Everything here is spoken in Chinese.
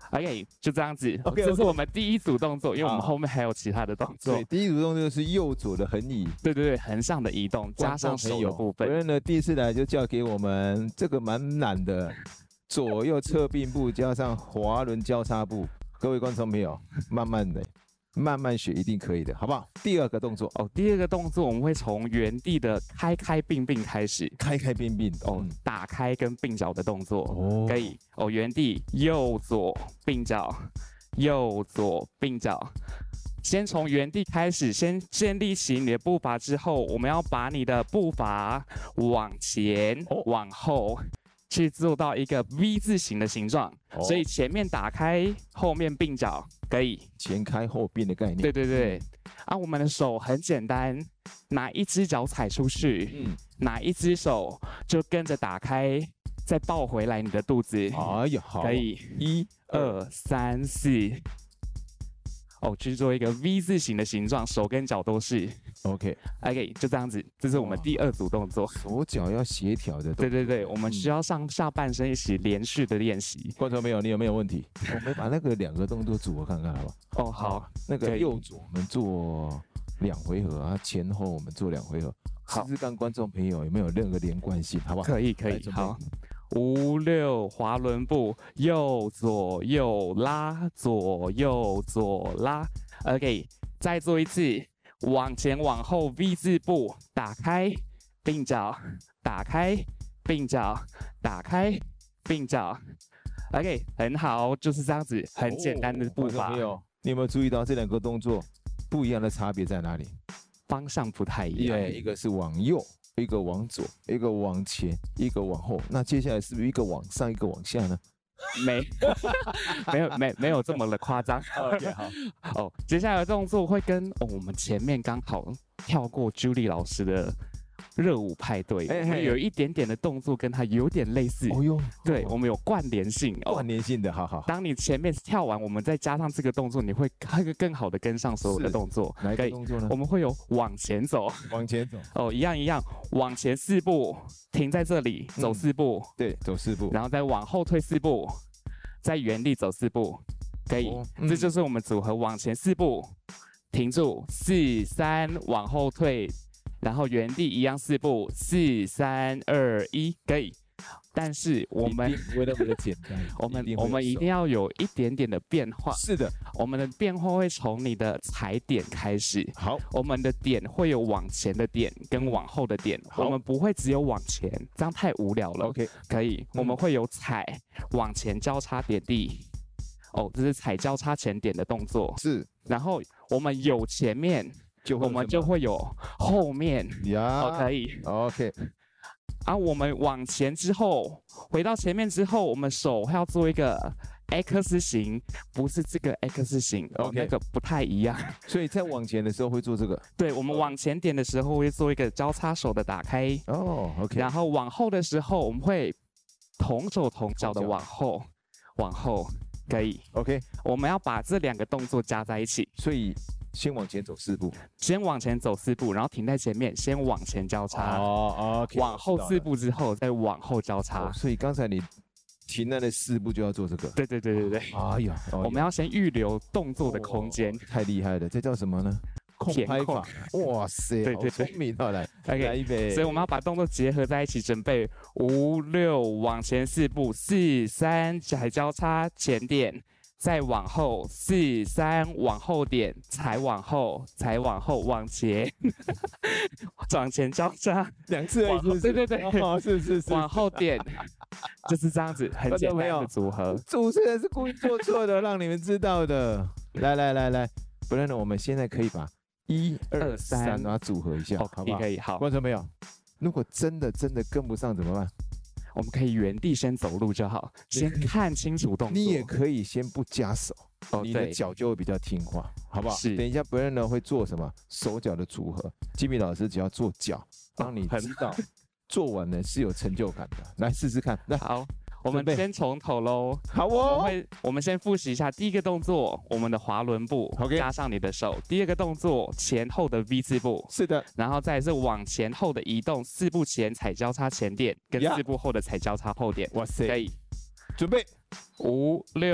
OK， 就这样子。 OK， 这是我们第一组动作，因为我们后面还有其他的动作。 对，第一组动作是右左的横移， 对，横向的移动加上手的部分。 不然呢，第一次来就交给我们这个蛮难的，左右侧并步加上滑轮交叉步。各位观众朋友，慢慢学，一定可以的，好不好？第二个动作第二个动作我们会从原地的开并开始， 开并打开跟并脚的动作，可以原地右左并脚，右左并脚。先从原地开始，先建立起你的步伐之后，我们要把你的步伐往前、往后。去做到一个 V 字形的形状，所以前面打开，后面并脚，可以前开后并的概念。 对。我们的手很简单，哪一只脚踩出去，哪一只手就跟着打开，再抱回来你的肚子。 哎呀，好， 可以1、2、3、4。去做一个 V 字形的形状，手跟脚都是。OK， 就这样子，这是我们第二组动作。 手脚要协调的。 对，我们需要上下半身一起连续的练习。 观众朋友，你有没有问题？我们把那个2个动作组合看看，好不好？ 好。 那个右左我们做2回合啊，前后我们做2回合。试试看，观众朋友有没有任何连贯性，好不好？ 可以，好。5、6滑轮步，右左右拉，左右左拉。OK， 再做一次，往前往后 V 字步，打开并脚，打开并脚，打开并脚。OK， 很好，就是这样子，很简单的步伐。 你有没有注意到这2个动作不一样的差别在哪里？ 方向不太一样， 一个是往右，一个往左，一个往前，一个往后。那接下来是不是一个往上，一个往下呢？ 没有这么的夸张。 OK， 好。 接下来的动作会跟我们前面刚好跳过 Julie 老师的热舞派对，有一点点的动作跟它有点类似。对，我们有关联性。 关联性的，好。 当你前面跳完，我们再加上这个动作，你会更好的跟上所有的动作。 哪一个动作呢？ 我们会有往前走，一样，往前4步，停在这里，走4步， 对，走4步， 然后再往后退4步，在原地走4步，可以。这就是我们组合往前4步，停住，4、3，往后退。然后原地一样4步，4、3、2、1，可以。但是我们不会那么的简单， 我们一定要有一点点的变化。 是的， 我们的变化会从你的踩点开始。 好， 我们的点会有往前的点跟往后的点，我们不会只有往前，这样太无聊了。 OK， 可以，我们会有踩往前交叉点地。这是踩交叉前点的动作。 是， 然后我们有前面。我们就会有后面可以 OK。 我们往前之后，回到前面之后，我们手要做一个 X 型，不是这个 X 型，那个不太一样。 所以在往前的时候会做这个。 对，我们往前点的时候会做一个交叉手的打开。 OK。 然后往后的时候，我们会同手同脚的往后，可以 OK。 我们要把这2个动作加在一起， 所以。先往前走4步， 先往前走4步，然后停在前面，先往前交叉。 OK。 往后4步之后，再往后交叉。 所以刚才你停在那4步就要做这个。 对。 哎呀， 我们要先预留动作的空间。 太厉害了，这叫什么呢？控拍法。哇塞， 对， 聪明到来。 来一杯。所以我们要把动作结合在一起，准备5、6往前4步，4、3踩交叉前点。再往后4、3往后点，踩往后，往前，往前交叉 2次而已，是不是？ 对， 是， 往后点，就是这样子，很简单的组合。 主持人是故意做错的，让你们知道的。来，不然呢，我们现在可以把1、2、3把它组合一下，好不好？ 可以，好。 观众朋友，如果真的跟不上怎么办？ 我们可以原地先走路就好，先看清楚动作。 你也可以先不加手，你的脚就会比较听话，好不好？ 是。 等一下不然呢会做什么手脚的组合？吉米老师只要做脚，让你知道做完呢是有成就感的。来试试看。 好，我们先从头喽。 好哦。 我们先复习一下第一个动作，我们的滑轮步，加上你的手。第二个动作前后的 V 字步。 是的。 然后再来是往前后的移动，4步前踩交叉前点，跟4步后的踩交叉后点。 哇塞， 可以。 准备 5、6。